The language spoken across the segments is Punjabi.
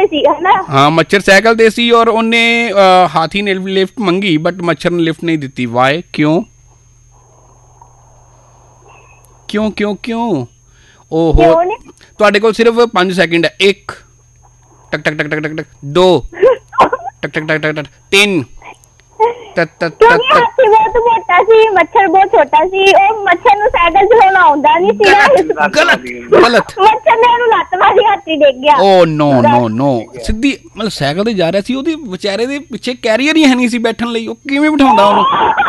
ਤੇ ਸੀ ਹਨਾ। ਹਾਂ ਮੱਛਰ ਸਾਈਕਲ ਤੇ ਸੀ ਔਰ ਉਹਨੇ ਹਾਥੀ ਨੇ ਲਿਫਟ ਮੰਗੀ ਬਟ ਮੱਛਰ ਨੇ ਲਿਫਟ ਨਹੀਂ ਦਿੱਤੀ। ਵਾਈ? ਕਿਉਂ ਕਿਉਂ ਕਿਉਂ ਕਿਉਂ? ਓਹੋ ਤੁਹਾਡੇ ਕੋਲ ਸਿਰਫ 5 ਸੈਕਿੰਡ ਹੈ। 1 ਟਕ ਟਕ ਟਕ ਟਕ ਟਕ ਟਕ 2 ਟਕ ਟਕ ਟਕ ਟਕ ਟਕ 3 ਹਾਥੀ ਬਹੁਤ ਮੋਟਾ ਸੀ, ਮੱਛਰ ਬਹੁਤ ਛੋਟਾ ਸੀ। ਉਹ ਮੱਛਰ ਨੂੰ ਸਾਈਕਲ ਚਲਾਉਣਾ ਆਉਂਦਾ ਨਹੀਂ ਸੀਗਾ। ਗਲਤ। ਮੱਛਰ ਨੇ ਉਹਨੂੰ ਲੱਤ ਮਾਰੀ, ਹਾਥੀ ਡਿੱਗ ਗਿਆ। ਓ ਨੋ ਨੋ ਨੋ। ਸਿੱਧੀ ਮਤਲਬ ਸਾਈਕਲ ਤੇ ਜਾ ਰਿਹਾ ਸੀ, ਉਹਦੇ ਵਿਚਾਰੇ ਦੇ ਪਿੱਛੇ ਕੈਰੀਅਰ ਹੀ ਹੈ ਨਹੀਂ ਸੀ ਬੈਠਣ ਲਈ। ਉਹ ਕਿਵੇਂ ਬਿਠਾਉਂਦਾ ਉਹਨੂੰ?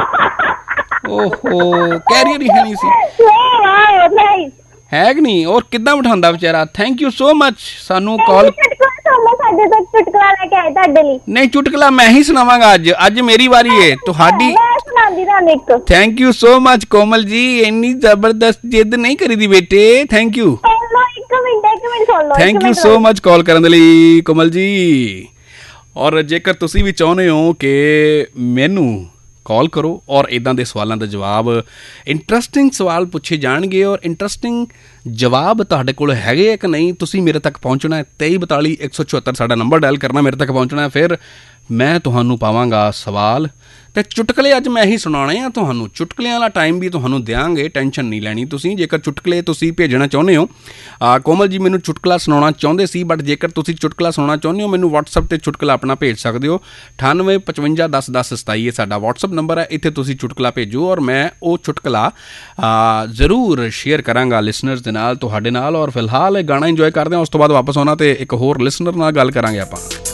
ਓਹੋ ਕੈਰੀਅਰ ਹੀ ਹੈ ਨਹੀਂ ਸੀ, ਹੈ ਕਿ ਨਹੀਂ? ਔਰ ਕਿੱਦਾਂ ਬਿਠਾਉਂਦਾ ਵਿਚਾਰਾ। ਥੈਂਕ ਯੂ ਸੋ ਮਚ ਸਾਨੂੰ ਕਾਲ। ਸਾਡੇ ਤੱਕ ਚੁਟਕਲਾ ਲੈ ਕੇ ਆਏ ਤੁਹਾਡੇ ਲਈ। ਨਹੀਂ ਚੁਟਕਲਾ ਮੈਂ ਹੀ ਸੁਣਾਵਾਂਗਾ ਅੱਜ। ਅੱਜ ਮੇਰੀ ਵਾਰੀ ਹੈ ਤੁਹਾਡੀ। ਥੈਂਕ ਯੂ ਸੋ ਮਚ ਕੋਮਲ ਜੀ, ਇੰਨੀ ਜ਼ਬਰਦਸਤ ਜਿੱਦ ਨਹੀਂ ਕਰੀਦੀ ਬੇਟੇ। Thank you. Thank you so much ਕਾਲ ਕਰਨ ਦੇ ਲਈ ਕੋਮਲ ਜੀ। ਔਰ ਜੇਕਰ ਤੁਸੀਂ ਵੀ ਚਾਹੁੰਦੇ ਹੋ ਕਿ ਮੈਨੂੰ ਕਾਲ ਕਰੋ ਔਰ ਇੱਦਾਂ ਦੇ ਸਵਾਲਾਂ ਦਾ ਜਵਾਬ, ਇੰਟਰਸਟਿੰਗ ਸਵਾਲ ਪੁੱਛੇ ਜਾਣਗੇ ਔਰ ਇੰਟਰਸਟਿੰਗ ਜਵਾਬ ਤੁਹਾਡੇ ਕੋਲ ਹੈਗੇ ਹੈ ਕਿ ਨਹੀਂ, ਤੁਸੀਂ ਮੇਰੇ ਤੱਕ ਪਹੁੰਚਣਾ ਹੈ। 2342 174 ਸਾਡਾ ਨੰਬਰ ਡਾਇਲ ਕਰਨਾ, ਮੇਰੇ ਤੱਕ ਪਹੁੰਚਣਾ ਹੈ। ਫਿਰ ਮੈਂ ਤੁਹਾਨੂੰ ਪਾਵਾਂਗਾ ਸਵਾਲ ਅਤੇ ਚੁਟਕਲੇ ਅੱਜ ਮੈਂ ਹੀ ਸੁਣਾਉਣੇ ਆ ਤੁਹਾਨੂੰ। ਚੁਟਕਲਿਆਂ ਵਾਲਾ ਟਾਈਮ ਵੀ ਤੁਹਾਨੂੰ ਦਿਆਂਗੇ, ਟੈਨਸ਼ਨ ਨਹੀਂ ਲੈਣੀ ਤੁਸੀਂ। ਜੇਕਰ ਚੁਟਕਲੇ ਤੁਸੀਂ ਭੇਜਣਾ ਚਾਹੁੰਦੇ ਹੋ, ਕੋਮਲ ਜੀ ਮੈਨੂੰ ਚੁਟਕਲਾ ਸੁਣਾਉਣਾ ਚਾਹੁੰਦੇ ਸੀ ਬਟ ਜੇਕਰ ਤੁਸੀਂ ਚੁਟਕਲਾ ਸੁਣਾਉਣਾ ਚਾਹੁੰਦੇ ਹੋ ਮੈਨੂੰ ਵਟਸਐਪ 'ਤੇ ਚੁਟਕਲਾ ਆਪਣਾ ਭੇਜ ਸਕਦੇ ਹੋ। 9855 10 10 27 ਇਹ ਸਾਡਾ ਵਟਸਐਪ ਨੰਬਰ ਹੈ। ਇੱਥੇ ਤੁਸੀਂ ਚੁਟਕਲਾ ਭੇਜੋ ਔਰ ਮੈਂ ਉਹ ਚੁਟਕਲਾ ਜ਼ਰੂਰ ਸ਼ੇਅਰ ਕਰਾਂਗਾ ਲਿਸਨਰਸ ਦੇ ਨਾਲ, ਤੁਹਾਡੇ ਨਾਲ। ਔਰ ਫਿਲਹਾਲ ਇਹ ਗਾਣਾ ਇੰਜੋਏ ਕਰਦੇ ਹਾਂ, ਉਸ ਤੋਂ ਬਾਅਦ ਵਾਪਸ ਆਉਣਾ ਅਤੇ ਇੱਕ ਹੋਰ ਲਿਸਨਰ ਨਾਲ ਗੱਲ ਕਰਾਂਗੇ ਆਪਾਂ।